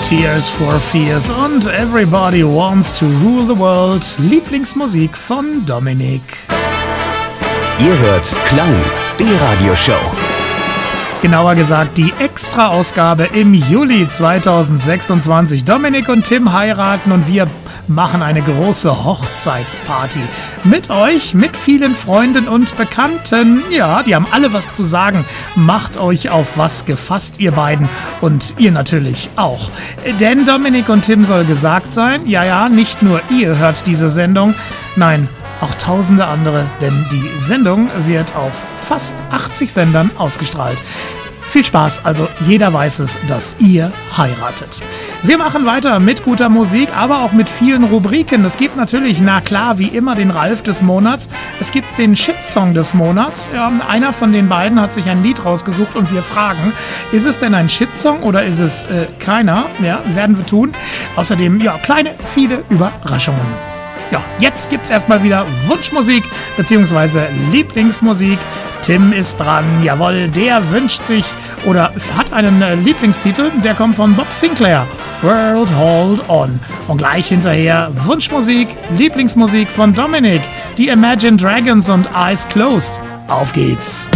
Tears for Fears und Everybody Wants to Rule the World. Lieblingsmusik von Dominik. Ihr hört Klang, die Radioshow. Genauer gesagt die Extra-Ausgabe im Juli 2026. Dominik und Tim heiraten und wir machen eine große Hochzeitsparty. Mit euch, mit vielen Freunden und Bekannten. Ja, die haben alle was zu sagen. Macht euch auf was gefasst, ihr beiden. Und ihr natürlich auch. Denn Dominik und Tim soll gesagt sein. Ja, nicht nur ihr hört diese Sendung. Nein, auch tausende andere, denn die Sendung wird auf fast 80 Sendern ausgestrahlt. Viel Spaß, also jeder weiß es, dass ihr heiratet. Wir machen weiter mit guter Musik, aber auch mit vielen Rubriken. Es gibt natürlich, na klar, wie immer den Ralf des Monats. Es gibt den Shitsong des Monats. Einer von den beiden hat sich ein Lied rausgesucht und wir fragen, ist es denn ein Shitsong oder ist es keiner? Ja, werden wir tun. Außerdem, kleine, viele Überraschungen. Ja, jetzt gibt's erstmal wieder Wunschmusik bzw. Lieblingsmusik. Tim ist dran, jawohl, der wünscht sich oder hat einen Lieblingstitel, der kommt von Bob Sinclair, World Hold On. Und gleich hinterher Wunschmusik, Lieblingsmusik von Dominik, die Imagine Dragons und Eyes Closed. Auf geht's!